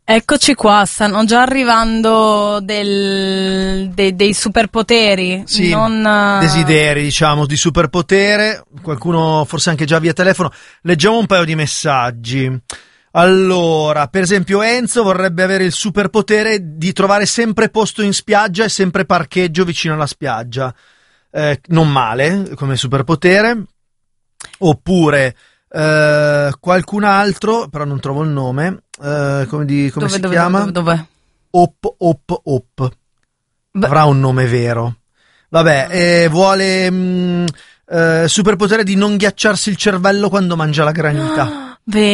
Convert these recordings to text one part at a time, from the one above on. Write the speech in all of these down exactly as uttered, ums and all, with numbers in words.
Eccoci qua, stanno già arrivando del, dei, dei superpoteri, sì, non desideri, diciamo, di superpotere. Qualcuno forse anche già via telefono. Leggiamo un paio di messaggi. Allora, per esempio Enzo vorrebbe avere il superpotere di trovare sempre posto in spiaggia e sempre parcheggio vicino alla spiaggia. Eh, non male come superpotere. Oppure eh, qualcun altro, però non trovo il nome. Uh, come di, come dove, si dove, chiama? Dove, dove? Op, op, op. Beh. Avrà un nome vero. Vabbè, eh, vuole mh, eh, superpotere di non ghiacciarsi il cervello quando mangia la granita.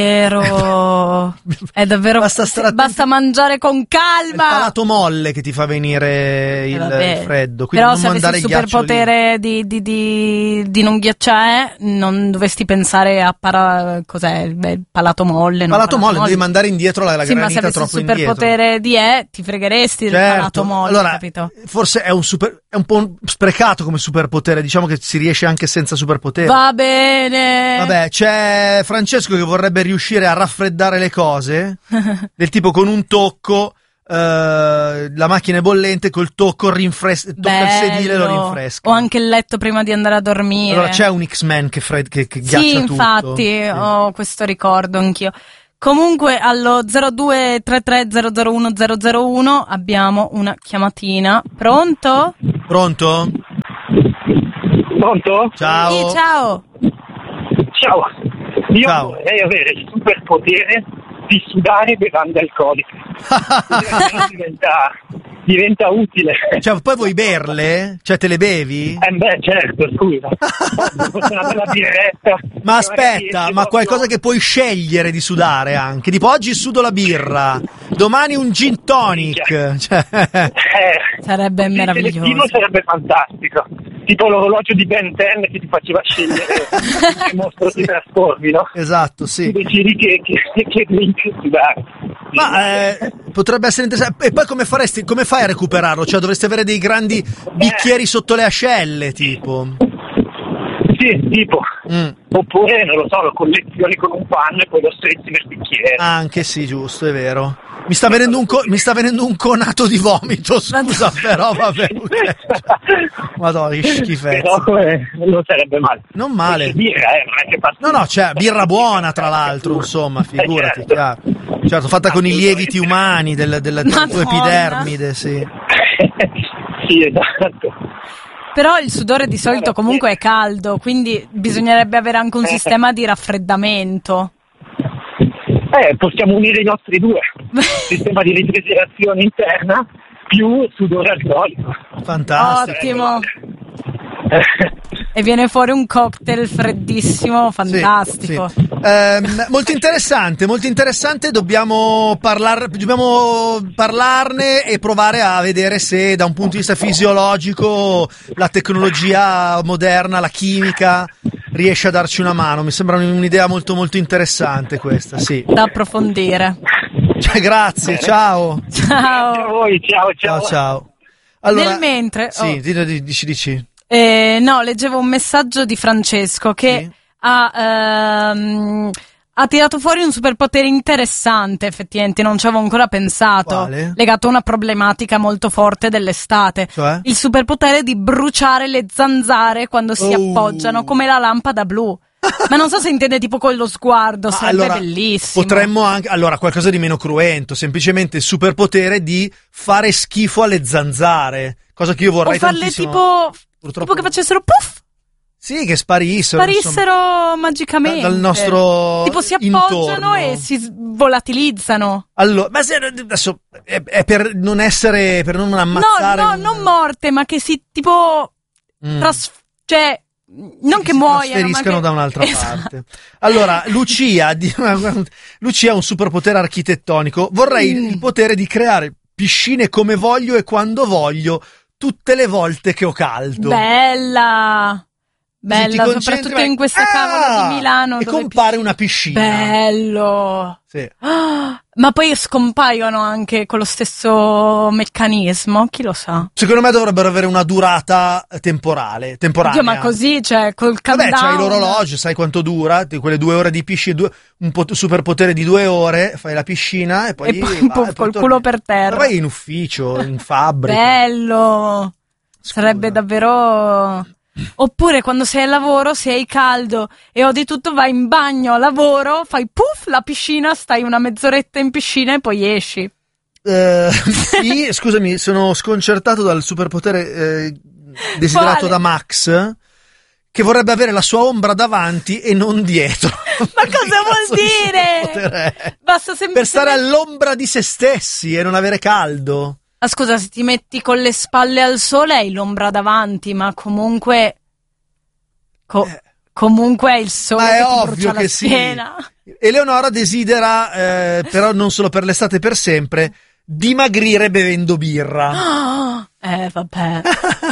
Vero, è davvero. Basta, stare basta mangiare con calma. È il palato molle che ti fa venire il, eh, il freddo. Quindi però non se avessi il superpotere di, di, di, di non ghiacciare, non dovresti pensare a para, cos'è il, il palato molle. Palato, palato molle, devi mandare indietro la, la sì, granita ma se troppo indietro. Se avessi il superpotere di E, ti fregheresti certo. del palato molle, allora, capito? Forse è un super, è un po' sprecato come superpotere, diciamo che si riesce anche senza superpotere. Va bene. Vabbè, c'è Francesco che vorrebbe riuscire a raffreddare le cose, del tipo con un tocco, uh, la macchina è bollente, col tocco rinfresca, tocca il sedile e lo rinfresca. O anche il letto prima di andare a dormire. Allora c'è un X-Men che, fred- che, che ghiaccia sì, tutto. infatti, sì, infatti, ho questo ricordo anch'io. Comunque allo zero due tre tre zero zero uno zero zero uno abbiamo una chiamatina. Pronto? Pronto? Pronto? Ciao. Sì, ciao. Ciao. Io Ciao. vorrei avere il superpotere di sudare bevande alcoliche. diventa, diventa utile. Cioè, poi vuoi berle? Cioè, te le bevi? Eh beh, certo, scusa. Una bella birretta. Ma aspetta, ma qualcosa che puoi scegliere di sudare anche. Tipo, oggi sudo la birra, domani un gin tonic. Cioè. Eh, sarebbe meraviglioso. Il sarebbe fantastico. Tipo l'orologio di Ben ten che ti faceva scegliere che mostro ti trasformi, no? Esatto, sì. Tu decidi che, che, che drink sudare. Ma eh, potrebbe essere interessante. E poi come faresti, come fai a recuperarlo? Cioè dovresti avere dei grandi bicchieri eh. sotto le ascelle, tipo. Sì, tipo. Mm. Oppure, non lo so, lo collezioni con un panno e poi lo strizzi nel bicchiere. Ah, anche sì, giusto, è vero. Mi sta venendo un, co- mi sta venendo un conato di vomito, scusa, però vabbè. Okay. Madonna, che schifezza. Però eh, non sarebbe male. Non male. Birra, eh, non è che passa... No, no, c'è birra buona, tra l'altro, insomma, figurati, chiaro. Certo, fatta con i lieviti umani del, del, della tua epidermide, sì. Sì, esatto. Però il sudore di solito comunque è caldo, quindi bisognerebbe avere anche un sistema di raffreddamento. Eh, possiamo unire i nostri due. Sistema di refrigerazione interna più sudore alcolico. Fantastico. Ottimo. E viene fuori un cocktail freddissimo, fantastico. Sì, sì. Eh, molto interessante, molto interessante. Dobbiamo, parlar, dobbiamo parlarne e provare a vedere se da un punto di vista fisiologico la tecnologia moderna, la chimica riesce a darci una mano. Mi sembra un'idea molto molto interessante questa, sì. Da approfondire. Cioè, grazie, bene. Ciao. Ciao. Grazie a voi, ciao, ciao. Ciao, ciao. Allora, nel mentre sì, oh. dici, dici. Eh, no, leggevo un messaggio di Francesco che sì. ha ehm, ha tirato fuori un superpotere interessante, effettivamente, non ci avevo ancora pensato. Quale? Legato a una problematica molto forte dell'estate. Cioè? Il superpotere di bruciare le zanzare quando si Oh. appoggiano, come la lampada blu. Ma non so se intende tipo con lo sguardo, Ma sarebbe allora, bellissimo. Potremmo anche, allora, qualcosa di meno cruento, semplicemente il superpotere di fare schifo alle zanzare, cosa che io vorrei o farle tantissimo. tipo, Purtroppo... tipo che facessero puff. Sì, che sparissero. Sparissero insomma, magicamente. Dal nostro tipo si appoggiano intorno. e si volatilizzano. Allora, ma se, adesso è, è per non essere, per non ammazzare. No, no, un... non morte, ma che si tipo mm. tras- cioè non sì, che si muoiano, trasferiscano ma che... da un'altra esatto. parte. Allora, Lucia, di... Lucia ha un superpotere architettonico. Vorrei mm. il potere di creare piscine come voglio e quando voglio, tutte le volte che ho caldo. Bella. Bella, soprattutto vai... in questa ah! cavola di Milano. E dove compare piscina. Una piscina. Bello. Sì. Ah, ma poi scompaiono anche con lo stesso meccanismo, chi lo sa? Secondo me dovrebbero avere una durata temporale, temporanea. Oddio, ma così, cioè, col countdown. Vabbè, c'hai l'orologio, sai quanto dura, quelle due ore di piscina, due, un po- superpotere di due ore, fai la piscina e poi... E poi vai, col poi culo per terra. Vai in ufficio, in fabbrica. Bello! Scusa. Sarebbe davvero... Oppure quando sei al lavoro, se hai caldo e odi tutto, vai in bagno, lavoro, fai puff, la piscina, stai una mezz'oretta in piscina e poi esci. Uh, sì, scusami, sono sconcertato dal superpotere eh, desiderato Quale? da Max, che vorrebbe avere la sua ombra davanti e non dietro. Ma cosa vuol dire? Basta semplicemente... Per stare all'ombra di se stessi e non avere caldo. Ah, scusa, se ti metti con le spalle al sole hai l'ombra davanti, ma comunque co- eh. comunque è il sole ma è che ti ovvio brucia che la schiena. Sì. Eleonora desidera, eh, però non solo per l'estate, per sempre, dimagrire bevendo birra. Oh, eh, vabbè.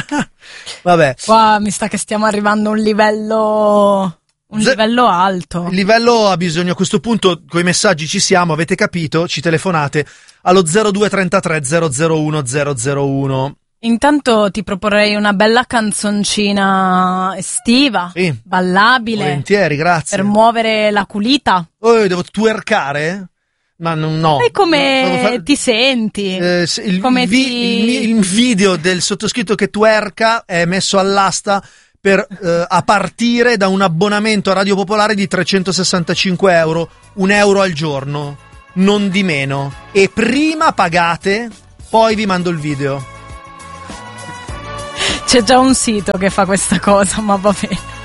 Vabbè. Qua mi sa che stiamo arrivando a un livello... Un Z- livello alto. Il livello ha bisogno, a questo punto, coi messaggi ci siamo, avete capito? Ci telefonate allo zero due trentatré zero zero uno zero zero uno. Intanto ti proporrei una bella canzoncina estiva, sì, ballabile. Volentieri, grazie. Per muovere la culita. Oh, devo twerkare? Ma non, no. E come far... ti senti? Eh, il, come vi- ti... il, il video del sottoscritto che twerka è messo all'asta per eh, a partire da un abbonamento a Radio Popolare di trecentosessantacinque euro, un euro al giorno, non di meno. E prima pagate, poi vi mando il video. C'è già un sito che fa questa cosa, ma va bene.